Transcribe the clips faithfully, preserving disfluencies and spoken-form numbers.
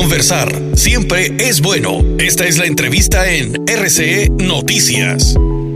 Conversar siempre es bueno. Esta es la entrevista en R C E Noticias.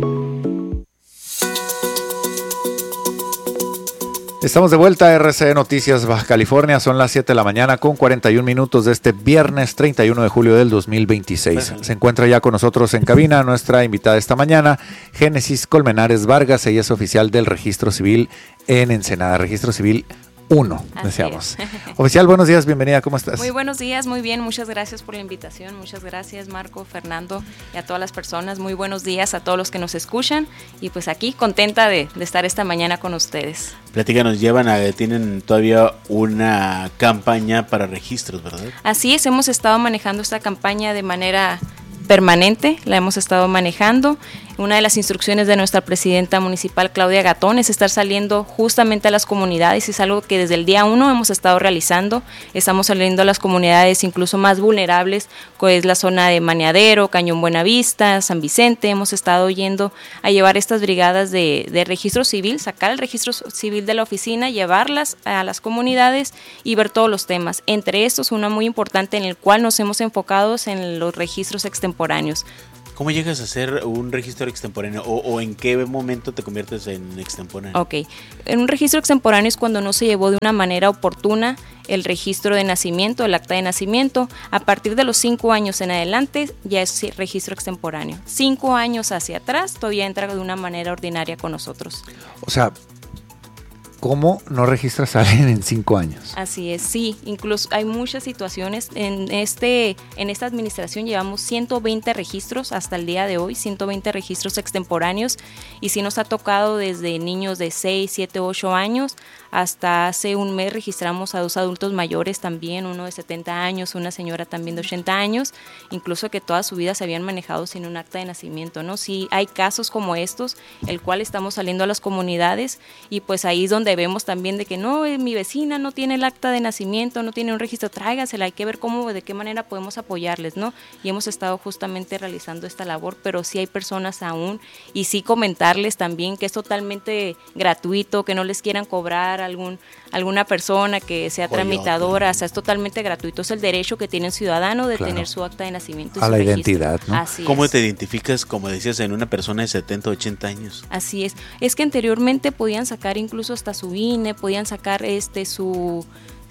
Estamos de vuelta a R C E Noticias Baja California, son las siete de la mañana con cuarenta y un minutos de este viernes treinta y uno de julio del dos mil veintiséis. Se encuentra ya con nosotros en cabina nuestra invitada esta mañana, Génesis Colmenares Vargas. Ella es oficial del Registro Civil en Ensenada, Registro Civil uno, deseamos. Oficial, buenos días, bienvenida, ¿cómo estás? Muy buenos días, muy bien, muchas gracias por la invitación, muchas gracias Marco, Fernando y a todas las personas, muy buenos días a todos los que nos escuchan y pues aquí contenta de, de estar esta mañana con ustedes. Platícanos, llevan a, tienen todavía una campaña para registros, ¿verdad? Así es, hemos estado manejando esta campaña de manera permanente, la hemos estado manejando. Una de las instrucciones de nuestra presidenta municipal, Claudia Gatón, es estar saliendo justamente a las comunidades, es algo que desde el día uno hemos estado realizando. Estamos saliendo a las comunidades incluso más vulnerables, que es la zona de Maniadero, Cañón Buenavista, San Vicente. Hemos estado yendo a llevar estas brigadas de, de registro civil, sacar el registro civil de la oficina, llevarlas a las comunidades y ver todos los temas. Entre estos, uno muy importante en el cual nos hemos enfocado en los registros extemporáneos. ¿Cómo llegas a hacer un registro extemporáneo o, o en qué momento te conviertes en extemporáneo? Ok, en un registro extemporáneo es cuando no se llevó de una manera oportuna el registro de nacimiento, el acta de nacimiento. A partir de los cinco años en adelante ya es registro extemporáneo. Cinco años hacia atrás todavía entra de una manera ordinaria con nosotros. O sea, ¿cómo no registras a alguien en cinco años? Así es, sí, incluso hay muchas situaciones. En este, en esta administración llevamos ciento veinte registros hasta el día de hoy, ciento veinte registros extemporáneos, y sí nos ha tocado desde niños de seis, siete, ocho años, hasta hace un mes registramos a dos adultos mayores también, uno de setenta años, una señora también de ochenta años, incluso que toda su vida se habían manejado sin un acta de nacimiento, ¿no? Sí, hay casos como estos, el cual estamos saliendo a las comunidades, y pues ahí es donde vemos también de que no, eh, mi vecina no tiene el acta de nacimiento, no tiene un registro, tráigasela, hay que ver cómo, de qué manera podemos apoyarles, ¿no? Y hemos estado justamente realizando esta labor, pero sí hay personas aún, y sí comentarles también que es totalmente gratuito, que no les quieran cobrar algún alguna persona que sea Joyote. tramitadora, o sea, es totalmente gratuito, es el derecho que tiene el ciudadano de claro. tener su acta de nacimiento y a su la registro. Identidad, ¿no? Así ¿Cómo es. te identificas, como decías, en una persona de setenta, ochenta años? Así es, es que anteriormente podían sacar incluso hasta su I N E, podían sacar este su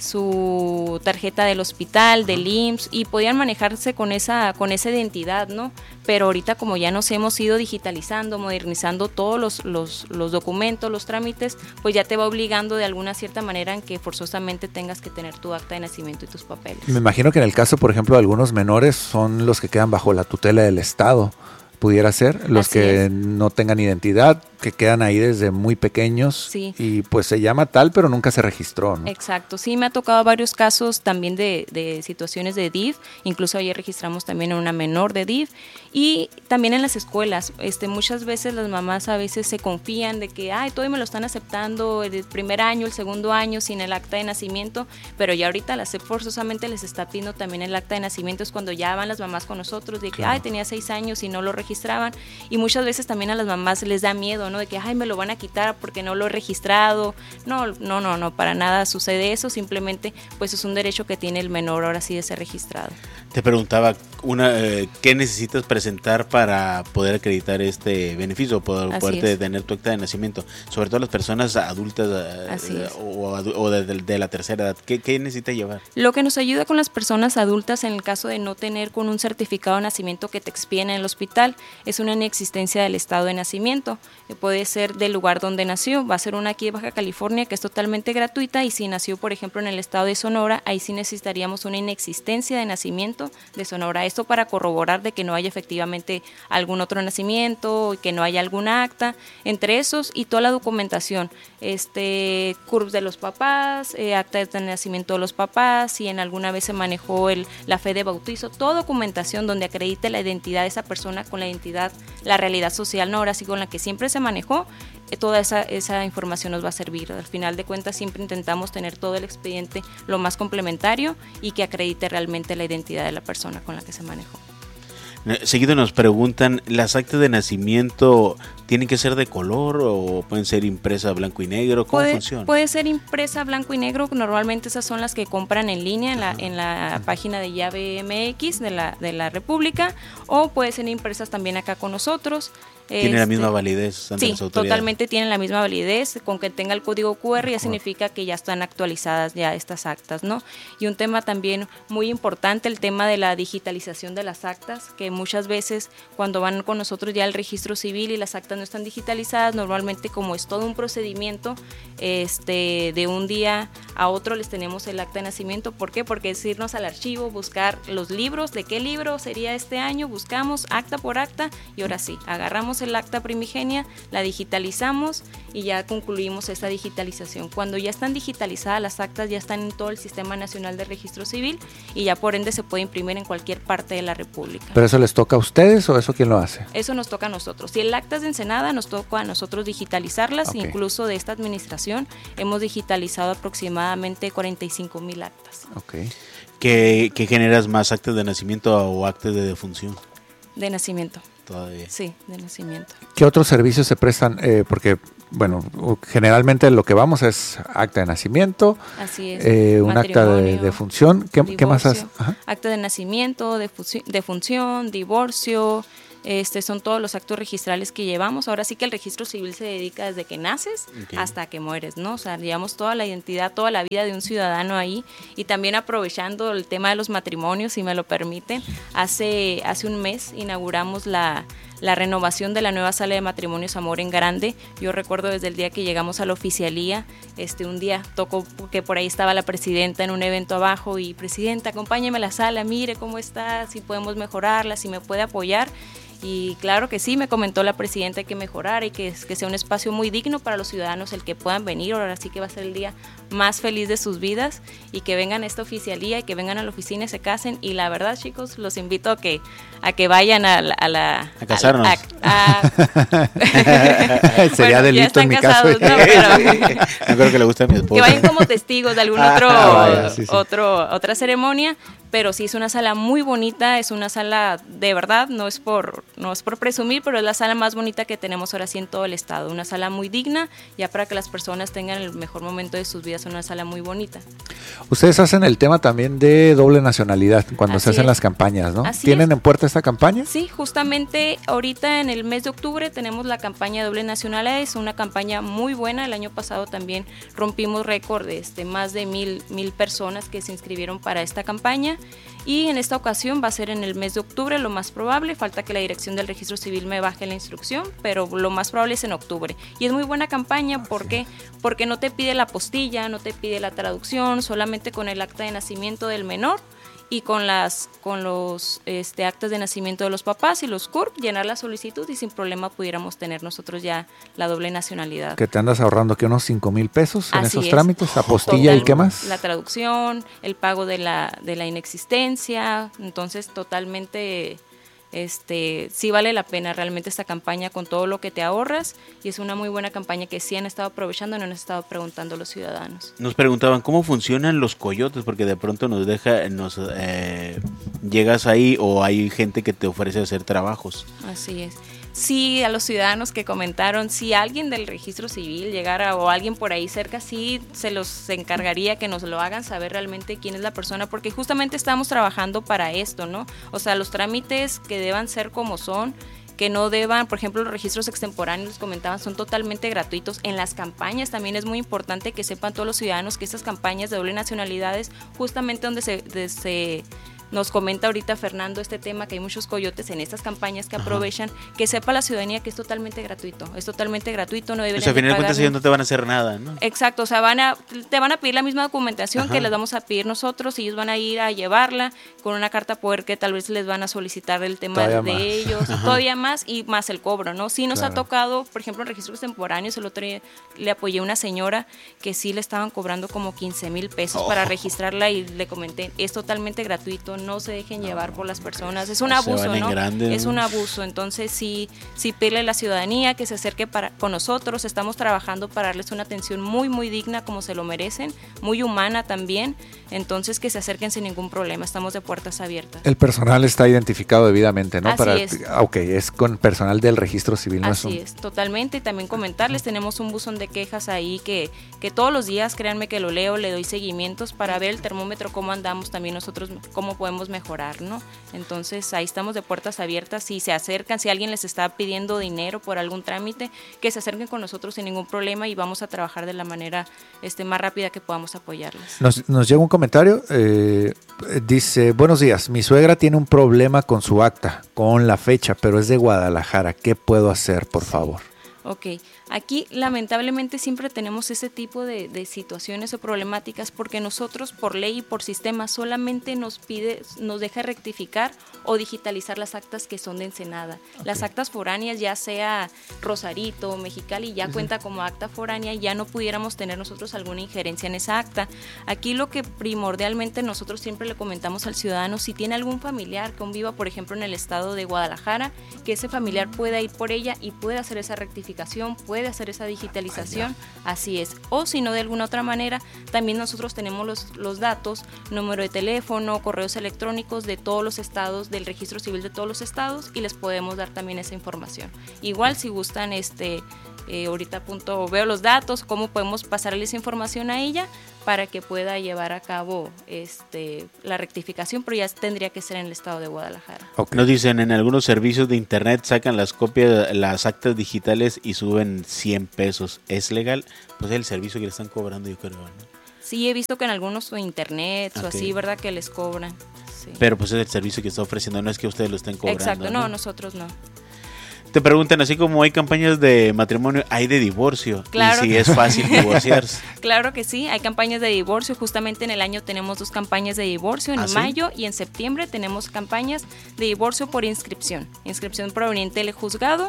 su tarjeta del hospital, del I M S S, y podían manejarse con esa con esa identidad, ¿no? Pero ahorita como ya nos hemos ido digitalizando, modernizando todos los, los, los documentos, los trámites, pues ya te va obligando de alguna cierta manera en que forzosamente tengas que tener tu acta de nacimiento y tus papeles. Me imagino que en el caso, por ejemplo, de algunos menores son los que quedan bajo la tutela del Estado. Pudiera ser, los Así que es. no tengan identidad, que quedan ahí desde muy pequeños, sí. y pues se llama tal, pero nunca se registró, ¿no? Exacto, sí, me ha tocado varios casos también de, de situaciones de D I F, incluso ayer registramos también a una menor de D I F, y también en las escuelas, este, muchas veces las mamás a veces se confían de que, ay, todavía me lo están aceptando el primer año, el segundo año, sin el acta de nacimiento, pero ya ahorita la S E P forzosamente les está pidiendo también el acta de nacimiento, es cuando ya van las mamás con nosotros, de que, claro. ay, tenía seis años y no lo registraron, registraban, y muchas veces también a las mamás les da miedo, ¿no? De que, ay, me lo van a quitar porque no lo he registrado. No, no, no, no, para nada sucede eso, simplemente pues es un derecho que tiene el menor ahora sí de ser registrado. Te preguntaba, una, eh, ¿qué necesitas presentar para poder acreditar este beneficio, poder poderte tener tu acta de nacimiento? Sobre todo las personas adultas eh, o, o de, de, de la tercera edad, ¿qué, qué necesita llevar? Lo que nos ayuda con las personas adultas en el caso de no tener con un certificado de nacimiento que te expiden en el hospital, es una inexistencia del estado de nacimiento, que puede ser del lugar donde nació, va a ser una aquí de Baja California que es totalmente gratuita, y si nació por ejemplo en el estado de Sonora, ahí sí necesitaríamos una inexistencia de nacimiento de Sonora, esto para corroborar de que no haya efectivamente algún otro nacimiento, que no haya algún acta, entre esos y toda la documentación, este, C U R P de los papás, eh, acta de nacimiento de los papás, si en alguna vez se manejó el, la fe de bautizo, toda documentación donde acredite la identidad de esa persona con la identidad, la realidad social, no ahora sí con la que siempre se manejó, eh, toda esa, esa información nos va a servir. Al final de cuentas siempre intentamos tener todo el expediente lo más complementario y que acredite realmente la identidad de la persona con la que se manejó. Seguido nos preguntan, ¿las actas de nacimiento tienen que ser de color o pueden ser impresas blanco y negro? ¿Cómo puede, funciona? Puede ser impresa blanco y negro, normalmente esas son las que compran en línea en la, en la página de Llave M X de la, de la República, o puede ser impresas también acá con nosotros. ¿Tiene este, la misma validez ante sí, las autoridades? Totalmente tienen la misma validez, con que tenga el código Q R ya significa que ya están actualizadas ya estas actas, ¿no? Y un tema también muy importante, el tema de la digitalización de las actas, que muchas veces cuando van con nosotros ya al registro civil y las actas no están digitalizadas, normalmente como es todo un procedimiento, este, de un día a otro les tenemos el acta de nacimiento. ¿Por qué? Porque es irnos al archivo, buscar los libros, de qué libro sería este año, buscamos acta por acta y ahora sí, agarramos el acta primigenia, la digitalizamos y ya concluimos esta digitalización. Cuando ya están digitalizadas las actas, ya están en todo el Sistema Nacional de Registro Civil y ya por ende se puede imprimir en cualquier parte de la República. ¿Pero eso les toca a ustedes o eso quién lo hace? Eso nos toca a nosotros. Si el acta es de Ensenada, nos toca a nosotros digitalizarlas. Okay. Incluso de esta administración hemos digitalizado aproximadamente cuarenta y cinco mil actas. Okay. ¿Qué, qué generas más, actas de nacimiento o actas de defunción? De nacimiento. Todavía. Sí, de nacimiento. ¿Qué otros servicios se prestan? Eh, porque, bueno, generalmente lo que vamos es acta de nacimiento, así es, eh, un acta de defunción. ¿Qué, ¿Qué más haces? Acta de nacimiento, defunción, divorcio. Este, son todos los actos registrales que llevamos. Ahora sí que el registro civil se dedica desde que naces okay. hasta que mueres, ¿no? O sea, llevamos toda la identidad, toda la vida de un ciudadano ahí. Y también aprovechando el tema de los matrimonios, si me lo permiten, hace, hace un mes inauguramos la, la renovación de la nueva sala de matrimonios Amor en Grande. Yo recuerdo desde el día que llegamos a la oficialía, este, un día tocó que por ahí estaba la presidenta en un evento abajo y, presidenta, acompáñeme a la sala, mire cómo está, si podemos mejorarla, si me puede apoyar. Y claro que sí, me comentó la presidenta, hay que mejorar y que, que sea un espacio muy digno para los ciudadanos el que puedan venir. Ahora sí que va a ser el día más feliz de sus vidas y que vengan a esta oficialía y que vengan a la oficina y se casen. Y la verdad, chicos, los invito a que a que vayan a la... A, la, a casarnos. A, a, a, Sería bueno, delito en mi casados, caso. ¿no? Pero, yo creo que le gusta a mi esposa. Que vayan como testigos de algún otro, ah, vaya, sí, sí. otro otra ceremonia. Pero sí es una sala muy bonita, es una sala de verdad, no es por no es por presumir, pero es la sala más bonita que tenemos ahora sí en todo el estado. Una sala muy digna, ya para que las personas tengan el mejor momento de sus vidas, una sala muy bonita. Ustedes hacen el tema también de doble nacionalidad cuando Así se hacen es. las campañas, ¿no? Así ¿Tienen es. en puerta esta campaña? Sí, justamente ahorita en el mes de octubre tenemos la campaña de doble nacionalidad, es una campaña muy buena. El año pasado también rompimos récord de este, más de mil, mil personas que se inscribieron para esta campaña. Y en esta ocasión va a ser en el mes de octubre, lo más probable, falta que la Dirección del Registro Civil me baje la instrucción, pero lo más probable es en octubre. Y es muy buena campaña, ¿por qué? Porque no te pide la apostilla, no te pide la traducción, solamente con el acta de nacimiento del menor y con las con los este, actas de nacimiento de los papás y los C U R P, llenar la solicitud y sin problema pudiéramos tener nosotros ya la doble nacionalidad. Que te andas ahorrando que unos cinco mil pesos en Así esos es. trámites, apostilla Total, y qué más. La traducción, el pago de la, de la inexistencia, entonces totalmente... Este, sí vale la pena realmente esta campaña con todo lo que te ahorras y es una muy buena campaña que sí han estado aprovechando y nos han estado preguntando los ciudadanos. Nos preguntaban cómo funcionan los coyotes porque de pronto nos deja, nos eh, llegas ahí o hay gente que te ofrece hacer trabajos. Así es. Sí, a los ciudadanos que comentaron, si alguien del registro civil llegara o alguien por ahí cerca, sí se los encargaría que nos lo hagan saber realmente quién es la persona, porque justamente estamos trabajando para esto, ¿no? O sea, los trámites que deban ser como son, que no deban, por ejemplo, los registros extemporáneos, les comentaban, son totalmente gratuitos. En las campañas también es muy importante que sepan todos los ciudadanos que estas campañas de doble nacionalidad es justamente donde se... De, se nos comenta ahorita Fernando este tema, que hay muchos coyotes en estas campañas que aprovechan. Ajá. Que sepa la ciudadanía que es totalmente gratuito, es totalmente gratuito, no deben o sea, a final de cuentas ellos no te van a hacer nada, ¿no? Exacto, o sea, van a, te van a pedir la misma documentación Ajá. que les vamos a pedir nosotros, y ellos van a ir a llevarla con una carta poder que tal vez les van a solicitar el tema todavía de más. ellos, Ajá. todavía más, y más el cobro, ¿no? Sí nos claro. ha tocado, por ejemplo, en registros temporáneos, el otro día le apoyé a una señora que sí le estaban cobrando como quince mil pesos oh. para registrarla, y le comenté, es totalmente gratuito, no se dejen no, llevar por las personas, es un abuso, ¿no? Grande, es ¿no? un abuso, entonces sí, sí pedirle a la ciudadanía que se acerque para, con nosotros, estamos trabajando para darles una atención muy, muy digna como se lo merecen, muy humana también, entonces que se acerquen sin ningún problema, estamos de puertas abiertas. El personal está identificado debidamente, ¿no? Así para, es. Ok, es con personal del registro civil. No Así es, un... es, totalmente, y también comentarles, tenemos un buzón de quejas ahí que, que todos los días, créanme que lo leo, le doy seguimientos para ver el termómetro, cómo andamos también nosotros, cómo podemos mejorar, ¿no? Entonces ahí estamos de puertas abiertas, si se acercan, si alguien les está pidiendo dinero por algún trámite, que se acerquen con nosotros sin ningún problema y vamos a trabajar de la manera este, más rápida que podamos apoyarles. Nos, nos llega un comentario, eh, dice, buenos días, mi suegra tiene un problema con su acta, con la fecha, pero es de Guadalajara, ¿qué puedo hacer, por favor? Ok, aquí lamentablemente siempre tenemos ese tipo de, de situaciones o problemáticas porque nosotros por ley y por sistema solamente nos pide, nos deja rectificar o digitalizar las actas que son de Ensenada. Okay. Las actas foráneas, ya sea Rosarito o Mexicali, ya uh-huh. cuenta como acta foránea y ya no pudiéramos tener nosotros alguna injerencia en esa acta. Aquí lo que primordialmente nosotros siempre le comentamos al ciudadano, si tiene algún familiar que aún viva, por ejemplo, en el estado de Guadalajara, que ese familiar pueda ir por ella y pueda hacer esa rectificación, puede hacer esa digitalización, así es, o si no de alguna otra manera, también nosotros tenemos los, los datos, número de teléfono, correos electrónicos de todos los estados, del registro civil de todos los estados y les podemos dar también esa información. Igual si gustan, este, eh, ahorita punto, veo los datos, cómo podemos pasarle esa información a ella para que pueda llevar a cabo este, la rectificación, pero ya tendría que ser en el estado de Guadalajara. Okay. Nos dicen, en algunos servicios de internet sacan las copias, las actas digitales y suben cien pesos. ¿Es legal? Pues es el servicio que le están cobrando, yo creo, ¿no? Sí, he visto que en algunos internet okay. o así, ¿verdad? Que les cobran. Sí. Pero pues es el servicio que está ofreciendo, no es que ustedes lo estén cobrando. Exacto, no, no nosotros no. Te preguntan, así como hay campañas de matrimonio, hay de divorcio. Claro. Y si es fácil divorciarse. Claro que sí, hay campañas de divorcio. Justamente en el año tenemos dos campañas de divorcio, en ¿Ah, mayo sí? y en septiembre tenemos campañas de divorcio por inscripción. Inscripción proveniente del juzgado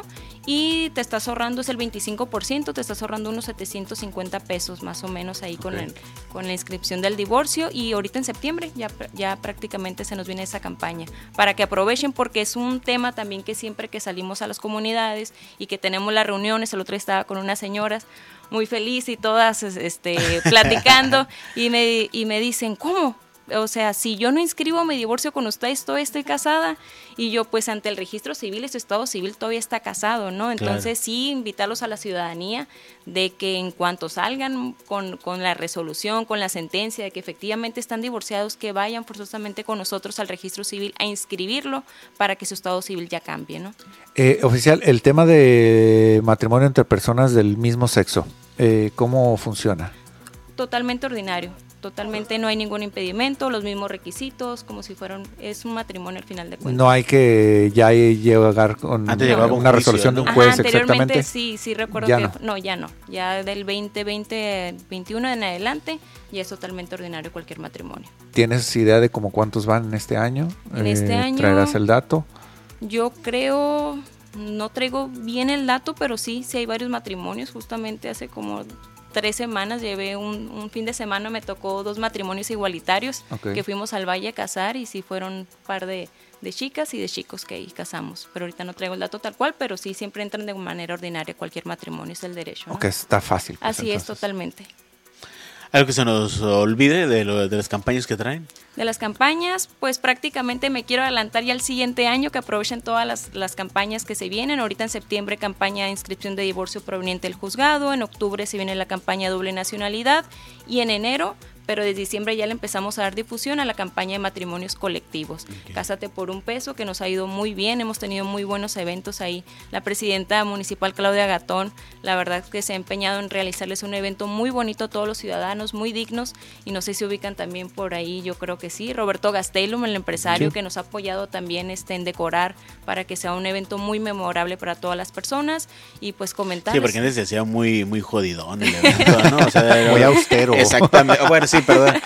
y te estás ahorrando, es el veinticinco por ciento, te estás ahorrando unos setecientos cincuenta pesos más o menos ahí con, okay. el, con la inscripción del divorcio. Y ahorita en septiembre ya, ya prácticamente se nos viene esa campaña. Para que aprovechen porque es un tema también que siempre que salimos a las comunidades comunidades y que tenemos las reuniones, el otro día estaba con unas señoras muy felices y todas este, platicando y me, y me dicen, ¿cómo? O sea, si yo no inscribo mi divorcio con ustedes, todavía estoy casada. Y yo, pues, ante el registro civil, ese estado civil todavía está casado, ¿no? Entonces, claro. sí, invitarlos a la ciudadanía de que en cuanto salgan con, con la resolución, con la sentencia de que efectivamente están divorciados, que vayan forzosamente con nosotros al registro civil a inscribirlo para que su estado civil ya cambie, ¿no? Eh, oficial, el tema de matrimonio entre personas del mismo sexo, eh, ¿cómo funciona? Totalmente ordinario. Totalmente no hay ningún impedimento, los mismos requisitos, como si fueran, es un matrimonio al final de cuentas. No hay que ya llegar con Antes una, un una juicio, resolución ¿no? de un juez. Ajá, anteriormente exactamente. sí, sí recuerdo ya que, no. no, ya no, ya del veinte veinte, veintiuno en adelante ya es totalmente ordinario cualquier matrimonio. ¿Tienes idea de cómo cuántos van en este año? En eh, este año. ¿Traerás el dato? Yo creo, no traigo bien el dato, pero sí, sí hay varios matrimonios, justamente hace como tres semanas, llevé un, un fin de semana, me tocó dos matrimonios igualitarios, okay. que fuimos al valle a casar y sí fueron un par de, de chicas y de chicos que ahí casamos, pero ahorita no traigo el dato tal cual, pero sí siempre entran de manera ordinaria cualquier matrimonio, es el derecho, ¿no? Ok, está fácil. Pues, así entonces. Es, totalmente. ¿Algo que se nos olvide de, lo, de las campañas que traen? De las campañas, pues prácticamente me quiero adelantar ya al siguiente año, que aprovechen todas las, las campañas que se vienen. Ahorita en septiembre campaña de inscripción de divorcio proveniente del juzgado, en octubre se viene la campaña doble nacionalidad y en enero, pero desde diciembre ya le empezamos a dar difusión a la campaña de matrimonios colectivos. Okay. Cásate por un peso, que nos ha ido muy bien, hemos tenido muy buenos eventos ahí. La presidenta municipal Claudia Gatón, la verdad que se ha empeñado en realizarles un evento muy bonito a todos los ciudadanos, muy dignos, y no sé si ubican también por ahí, yo creo que sí, Roberto Gastelum, el empresario, sí. que nos ha apoyado también este, en decorar para que sea un evento muy memorable para todas las personas, y pues comentar. Sí, porque antes se hacía muy, muy jodidón el evento, ¿no? O sea, era muy austero. Exactamente, bueno, sí, perdón.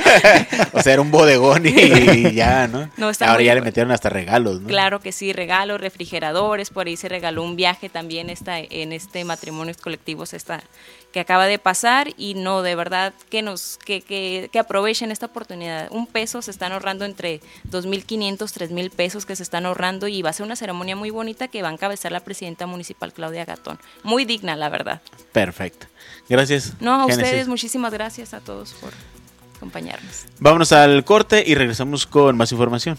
O sea, era un bodegón y, y ya, ¿no? no Ahora ya le metieron hasta regalos, ¿no? Claro que sí, regalos, refrigeradores, por ahí se regaló un viaje también esta, en este matrimonios colectivos esta que acaba de pasar y no, de verdad que nos que, que, que aprovechen esta oportunidad. Un peso se están ahorrando entre dos mil quinientos, tres mil pesos que se están ahorrando y va a ser una ceremonia muy bonita que va a encabezar la presidenta municipal Claudia Gatón. Muy digna, la verdad. Perfecto. Gracias. No, a Génesis. ustedes, muchísimas gracias a todos por acompañarnos. Vámonos al corte y regresamos con más información.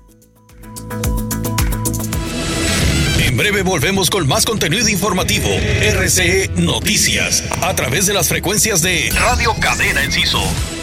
En breve volvemos con más contenido informativo. R C E Noticias, a través de las frecuencias de Radio Cadena Enciso.